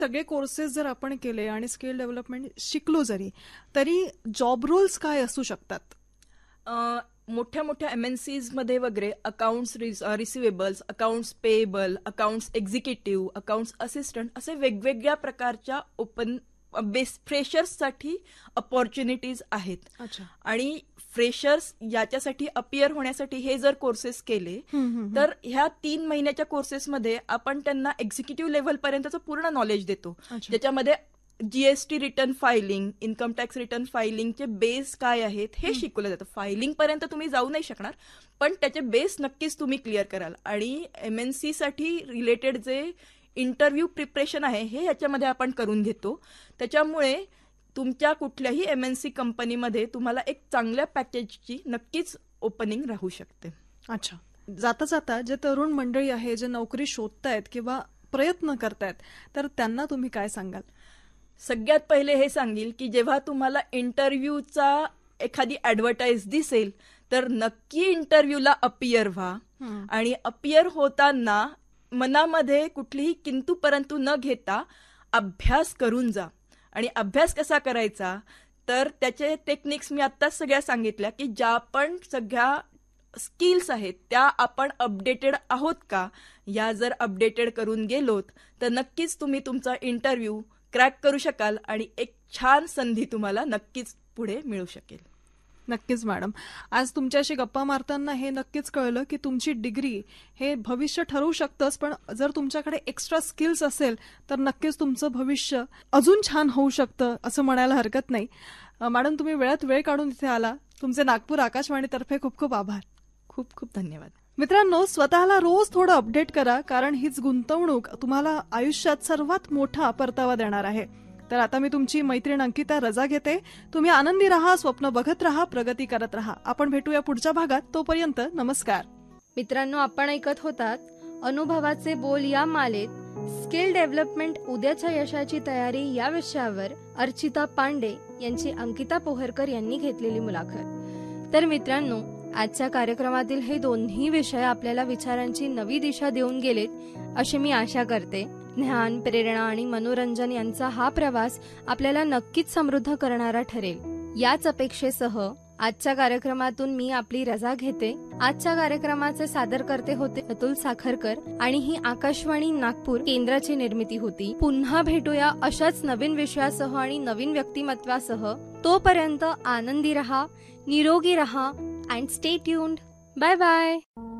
सगळे कोर्सेस जर आपण केले आणि स्किल डेव्हलपमेंट शिकलो जरी, तरी जॉब रोल्स काय असू शकतात? मोठ्या मोठ्या MNCs मध्ये वगैरे accounts receivables, accounts payable, accounts executive, accounts assistant असे वेगवेगळ्या प्रकारच्या ओपन फ्रेशर्ससाठी अपॉर्च्युनिटीज आहेत. अच्छा. आणि फ्रेशर्स याच्यासाठी अपियर होण्यासाठी हे जर कोर्सेस केले तर ह्या 3 महिन्याच्या कोर्सेसमध्ये आपण त्यांना एक्झिक्युटिव्ह लेव्हलपर्यंतचं पूर्ण नॉलेज देतो, ज्याच्यामध्ये GST return filing, income tax return फायलिंगचे base काय आहेत हे शिकवलं जातं. फायलिंग पर्यंत तुम्ही जाऊ नाही शकणार, पण त्याचे बेस नक्कीच तुम्ही क्लिअर कराल. आणि MNC साठी रिलेटेड जे इंटरव्ह्यू प्रिपरेशन आहे हे याच्यामध्ये आपण करून घेतो. त्याच्यामुळे तुमच्या कुठल्याही MNC कंपनीमध्ये तुम्हाला एक चांगल्या पॅकेजची नक्कीच ओपनिंग राहू शकते. अच्छा. जाता जाता जे तरुण मंडळी आहे, जे नोकरी शोधतायत किंवा प्रयत्न करतायत, तर त्यांना तुम्ही काय सांगाल? सगळ्यात पहिले हे सांगेल की जेव्हा तुम्हाला इंटरव्ह्यूचा एखादी ऍडव्हर्टाईज दिसेल तर नक्की इंटरव्ह्यूला अपियर व्हा. आणि अपियर होताना मनामध्ये कुठलीही किंतु परंतु न घेता अभ्यास करून जा. आणि अभ्यास कसा करायचा तर त्याचे टेक्निक्स मी आत्ताच सगळ्या सांगितल्या की ज्या पण सगळ्या स्किल्स आहेत त्या आपण अपडेटेड आहोत का, या जर अपडेटेड करून गेलोत तर नक्कीच तुम्ही तुमचा इंटरव्ह्यू क्रॅक करू शकाल आणि एक छान संधी तुम्हाला नक्कीच पुढे मिळू शकेल. नक्कीच मॅडम, आज तुमच्याशी गप्पा मारताना हे नक्कीच कळलं की तुमची डिग्री हे भविष्य ठरवू शकतंच, पण जर तुमच्याकडे एक्स्ट्रा स्किल्स असेल तर नक्कीच तुमचं भविष्य अजून छान होऊ शकतं असं म्हणायला हरकत नाही. मॅडम, तुम्ही वेळात वेळ काढून इथे आला. तुमचे नागपूर आकाशवाणीतर्फे खूप खूप आभार. खूप खूप धन्यवाद. मित्रांनो, स्वतःला रोज थोडं अपडेट करा, कारण हीच गुंतवणूक तुम्हाला आयुष्यात सर्वात मोठा परतावा देणार आहे. तर आता मी तुमची मैत्रीण अंकिता रजा घेते. तुम्ही आनंदी राहा, स्वप्न बघत राहा, प्रगती करत राहा. आपण भेटूया पुढच्या भागात. तोपर्यंत नमस्कार. मित्रांनो, आपण ऐकत होतात अनुभवाचे बोल या मालेत स्किल डेव्हलपमेंट उद्याच्या यशाची तयारी या विषयावर अर्चिता पांडे यांची अंकिता पोहरकर यांनी घेतलेली मुलाखत. तर मित्रांनो, आजच्या कार्यक्रमातील हे दोन्ही विषय आपल्याला विचारांची नवी दिशा देऊन गेलेत अशी मी आशा करते. ज्ञान, प्रेरणा आणि मनोरंजन यांचा हा प्रवास आपल्याला नक्कीच समृद्ध करणारा ठरेल याच अपेक्षेसह आजच्या कार्यक्रमातून मी आपली रजा घेते. आजच्या कार्यक्रमाचे सादरकर्ते होते अतुल साखरकर आणि ही आकाशवाणी नागपूर केंद्राची निर्मिती होती. पुन्हा भेटूया अशाच नवीन विषयासह आणि नवीन व्यक्तिमत्वासह. तोपर्यंत आनंदी रहा, निरोगी रहा and stay tuned. Bye bye.